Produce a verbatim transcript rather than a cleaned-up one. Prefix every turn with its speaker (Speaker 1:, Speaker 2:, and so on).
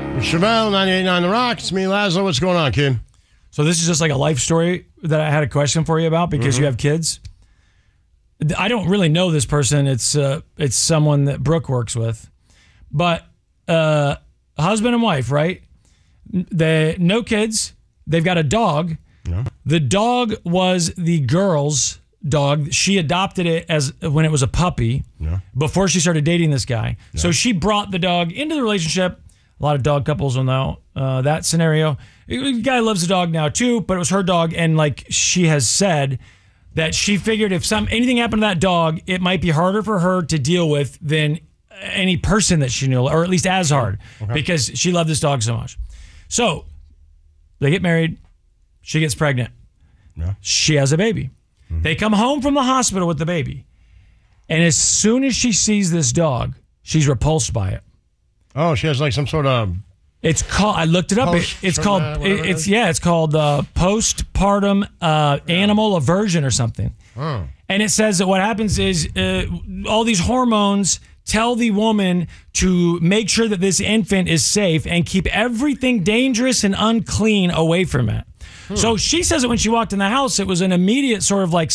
Speaker 1: Chevelle, ninety-eight point nine The Rock. It's me, Laszlo. What's going on, kid?
Speaker 2: So this is just like a life story that I had a question for you about because mm-hmm. you have kids. I don't really know this person. It's uh, it's someone that Brooke works with. But uh, husband and wife, right? They no kids. They've got a dog. Yeah. The dog was the girl's dog. She adopted it as when it was a puppy yeah. before she started dating this guy. Yeah. So she brought the dog into the relationship. A lot of dog couples will know uh, that scenario. The guy loves the dog now too, but it was her dog, and like she has said that she figured if some anything happened to that dog, it might be harder for her to deal with than any person that she knew, or at least as hard, okay. because she loved this dog so much. So they get married. She gets pregnant. Yeah. She has a baby. Mm-hmm. They come home from the hospital with the baby. And as soon as she sees this dog, she's repulsed by it.
Speaker 1: Oh, she has like some sort of...
Speaker 2: It's called, I looked it up. It, it's called, it, it's, yeah, it's called uh, postpartum uh, yeah. animal aversion or something. Oh. And it says that what happens is uh, all these hormones tell the woman to make sure that this infant is safe and keep everything dangerous and unclean away from it. Hmm. So she says that when she walked in the house, it was an immediate sort of like